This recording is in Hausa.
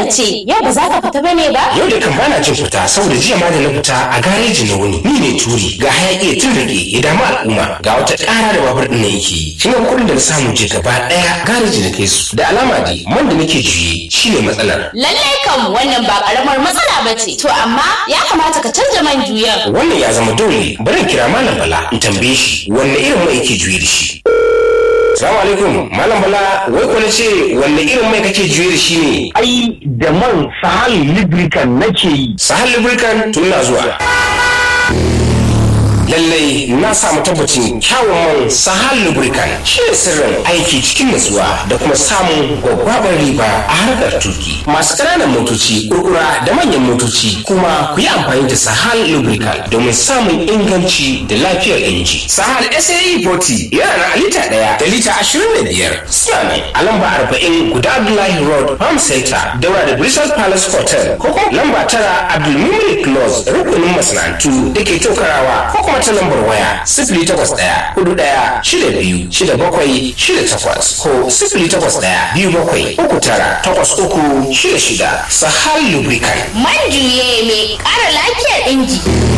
ce yau ba za ka fita bane ba? Yau da kan bana jin fita saboda jiya ma da na fita a gareji na wuni. Ni ne turi ga hayaki tun rage ya damu al'umma ga wata ƙara da babur ɗin yake yi. Shi ne kuɗin da na samu je gaba ɗaya gareji na kai su. Da alama dai man da nake juye shi ne matsalar. Lallai kam wannan ba ƙaramar matsala ba ce. To amma ya kamata ka canja man juyan. Wannan ya zama dole bari in kira Malam Bala in tambaye shi wanne irin mai yake juye da shi. Salamu alaikum, Malam Bala, wai ko na ce wanne irin mai kake juye da shi ne? Ai da man Sahal Lubricant nake yi. Sahal Lubricant tun na zuwa. Lallai na samu tabbacin kyawun man Sahal Lubricant shi ne sirrin aiki cikin nutsuwa da kuma samun gwaggwabar riba a harkar tuki. Masu ƙananan motoci, kurkura da manyan motoci kuma ku yi amfani da Sahal Lubricant domin samun inganci da lafiyar inji. Sahal SAE 40 yana na lita 1 da lita 25. Suna nan a lamba 40 guda Abdullahi Road, Farm Center, daura da Bristol Palace Hotel, ko kuma lamba 9 Abdulmumin Close, rukunin masana'antu da ke Tokarawa, ko kuma ta lambar waya 081-42-62-67-68 ko 081-27-39-83-66. Sahal Lubricant. Man juye mai ƙara lafiyar inji.